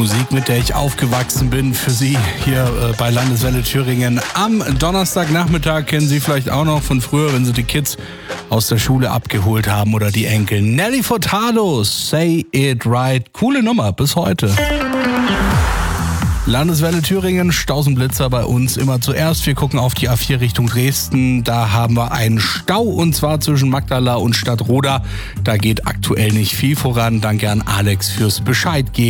Musik, mit der ich aufgewachsen bin, für Sie hier bei Landeswelle Thüringen. Am Donnerstagnachmittag kennen Sie vielleicht auch noch von früher, wenn Sie die Kids aus der Schule abgeholt haben oder die Enkel. Nelly Furtado, Say It Right. Coole Nummer bis heute. Landeswelle Thüringen, Stausenblitzer bei uns immer zuerst. Wir gucken auf die A4 Richtung Dresden. Da haben wir einen Stau und zwar zwischen Magdala und Stadtroda. Da geht aktuell nicht viel voran. Danke an Alex fürs Bescheid geben.